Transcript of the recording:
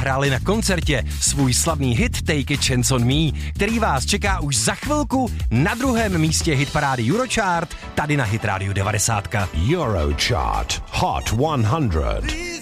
zahráli na koncertě svůj slavný hit Take a Chance on Me, který vás čeká už za chvilku na druhém místě hitparády Eurochart, tady na Hit Radio 90. Eurochart Hot 100.